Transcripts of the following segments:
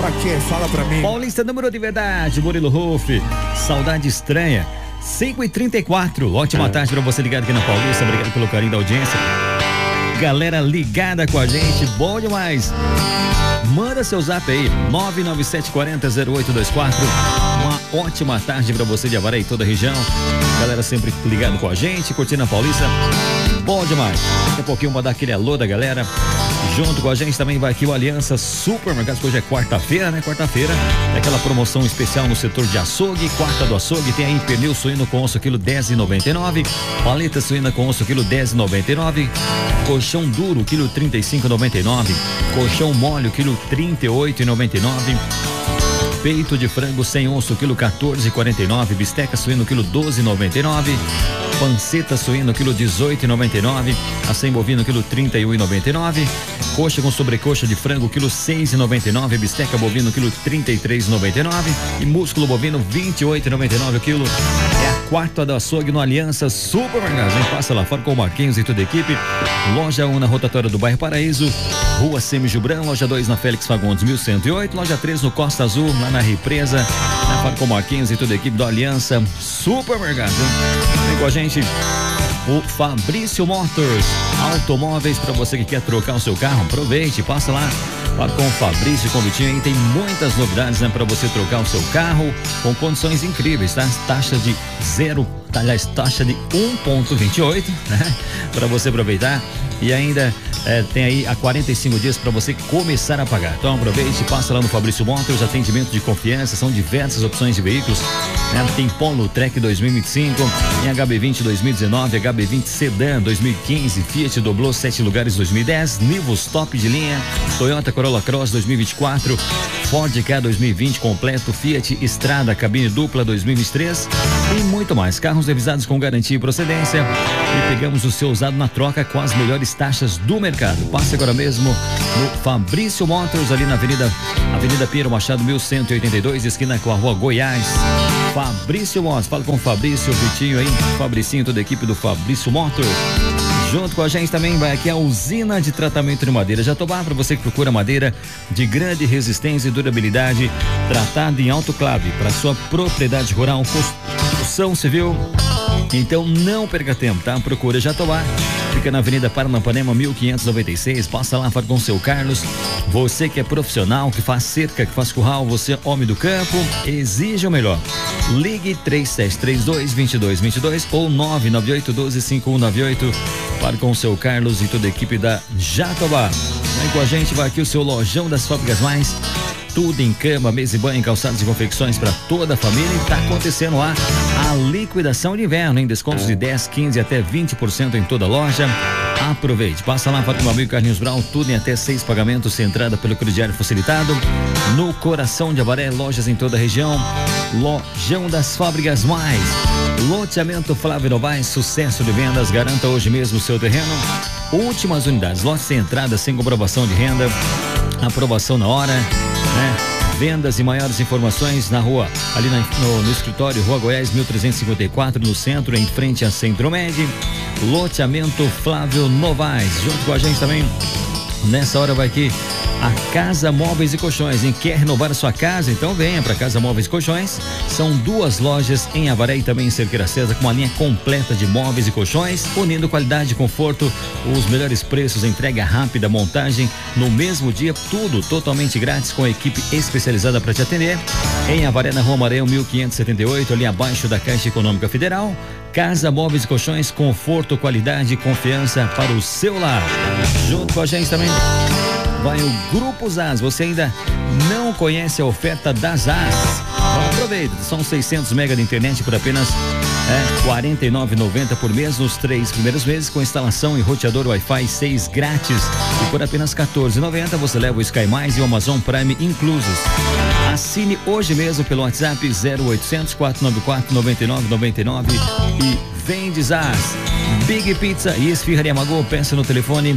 Pra quê? Fala pra mim. Paulista, número de verdade, Murilo Ruff, Saudade Estranha, 5h34. Ótima tarde pra você ligado aqui na Paulista, obrigado pelo carinho da audiência. Galera ligada com a gente, bom demais. Manda seu zap aí, 997400824. Uma ótima tarde pra você de Avaré e toda a região. Galera sempre ligado com a gente, curtindo a Paulista. Bom demais. Daqui a pouquinho vou dar aquele alô da galera. Junto com a gente também vai aqui o Aliança Supermercados, que hoje é quarta-feira, né? Quarta-feira é aquela promoção especial no setor de açougue, quarta do açougue, tem aí pernil suíno com osso quilo R$10,99, paleta suína com osso quilo R$10,99, colchão duro quilo R$35,99, colchão mole quilo R$38,99, peito de frango sem osso quilo R$14,49, bisteca suíno quilo R$12,99, panceta suíno quilo R$18,99, acém bovino quilo R$31,99, coxa com sobrecoxa de frango quilo R$6,99, bisteca bovino quilo R$33,99 e músculo bovino R$28,99 o quilo. É a quarta do açougue no Aliança Supermercados, hein? Passa lá fora com o Marquinhos e toda a equipe. Loja 1 na rotatória do bairro Paraíso, Rua Semi Jubrão, loja 2 na Félix Fagundes 1108, loja 3 no Costa Azul, lá na Represa, na fora com o Marquinhos e toda a equipe do Aliança Supermercados, hein? Vem com a gente o Fabrício Motors, automóveis para você que quer trocar o seu carro, aproveite, passa lá com o Fabrício e com o Vitinho aí, tem muitas novidades, né, para você trocar o seu carro com condições incríveis, tá? Taxa de zero, aliás, taxa de 1,28, né? Para você aproveitar e ainda tem aí há 45 dias para você começar a pagar. Então aproveite, passa lá no Fabrício Motors, atendimento de confiança, são diversas opções de veículos, né? Tem Polo Trek 2025, tem HB20 2019, HB20 Sedan 2015, Fiat Doblô 7 lugares 2010, Nivus top de linha, Toyota Corolla Cross 2024, Ford Ka 2020 completo, Fiat Estrada cabine dupla 2023 e muito mais. Carros revisados com garantia e procedência e pegamos o seu usado na troca com as melhores taxas do mercado. Passe agora mesmo no Fabrício Motors, ali na Avenida Pinheiro Machado 1182, esquina com a Rua Goiás. Fabrício Motors, fala com o Fabrício, o Vitinho aí, Fabricinho, toda a equipe do Fabrício Motors. Junto com a gente também vai aqui a usina de tratamento de madeira Jatobá, para você que procura madeira de grande resistência e durabilidade, tratada em autoclave para sua propriedade rural, construção civil. Então não perca tempo, tá? Procura Jatobá. Fica na Avenida Paranapanema 1596, passa lá, fala com o seu Carlos. Você que é profissional, que faz cerca, que faz curral, você homem do campo, exige o melhor. Ligue 3732-2222 ou 99812-5198. Fale com o seu Carlos e toda a equipe da Jatobá. Vem com a gente, vai aqui o seu Lojão das Fábricas Mais. Tudo em cama, mesa e banho, calçados e confecções para toda a família. E tá acontecendo lá a liquidação de inverno, em descontos de 10, 15 até 20% em toda a loja. Aproveite, passa lá para o meu amigo Carlinhos Brown, tudo em até 6 pagamentos, sem entrada pelo crediário facilitado. No coração de Avaré, lojas em toda a região. Lojão das Fábricas Mais. Loteamento Flávio Novaes, sucesso de vendas, garanta hoje mesmo o seu terreno. Últimas unidades, lote sem entrada, sem comprovação de renda, aprovação na hora, né? Vendas e maiores informações na rua, ali no escritório, Rua Goiás 1354, no centro, em frente a Centro-Med. Loteamento Flávio Novaes. Junto com a gente também, nessa hora vai aqui a Casa Móveis e Colchões, hein? Quer renovar a sua casa? Então venha para Casa Móveis e Colchões. São 2 lojas em Avaré e também em Cerqueira César, com uma linha completa de móveis e colchões, unindo qualidade e conforto, os melhores preços, entrega rápida, montagem no mesmo dia, tudo totalmente grátis, com a equipe especializada para te atender. Em Avaré, na Rua Maranhão 1578, ali abaixo da Caixa Econômica Federal. Casa Móveis e Colchões, conforto, qualidade e confiança para o seu lar. Junto com a gente também vai o Grupo ZAS. Você ainda não conhece a oferta da ZAS? Então aproveita, são 600 mega de internet por apenas R$ 49,90 por mês nos 3 primeiros meses, com instalação e roteador Wi-Fi 6 grátis. E por apenas R$ 14,90 você leva o Sky Mais e o Amazon Prime inclusos. Assine hoje mesmo pelo WhatsApp 0800 494 9999 e vem de ZAS. Big Pizza e Esfirraria Magô, peça no telefone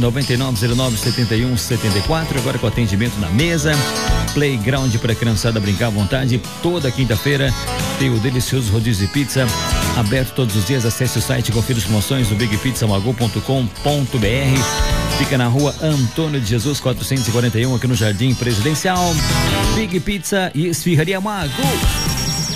999097174, agora com atendimento na mesa. Playground para a criançada brincar à vontade. Toda quinta-feira tem o delicioso rodízio de pizza, aberto todos os dias. Acesse o site e confira as promoções do bigpizzamagô.com.br. Fica na rua Antônio de Jesus 441, aqui no Jardim Presidencial. Big Pizza e Esfirraria Mago.